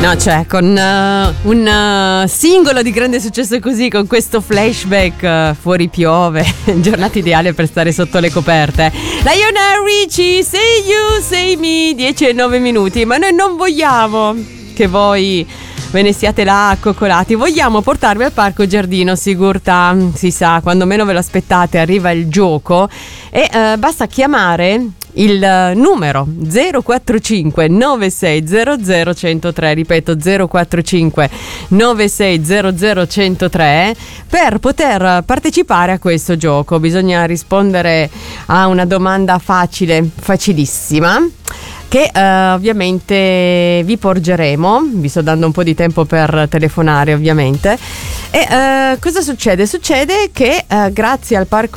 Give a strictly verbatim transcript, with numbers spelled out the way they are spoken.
No, cioè, con uh, un uh, singolo di grande successo così, con questo flashback, uh, fuori piove, giornata ideale per stare sotto le coperte. Lionel Richie, Say You, Say Me, dieci e nove minuti, ma noi non vogliamo che voi ve ne siate là accoccolati, vogliamo portarvi al Parco Giardino Sigurtà. Si sa, quando meno ve lo aspettate arriva il gioco e uh, basta chiamare il numero zero quattro cinque nove sei zero zero uno zero tre, ripeto zero quattro cinque nove sei zero zero uno zero tre, per poter partecipare a questo gioco. Bisogna rispondere a una domanda facile, facilissima, che uh, ovviamente vi porgeremo. Vi sto dando un po' di tempo per telefonare, ovviamente. E uh, cosa succede? Succede che uh, grazie al Parco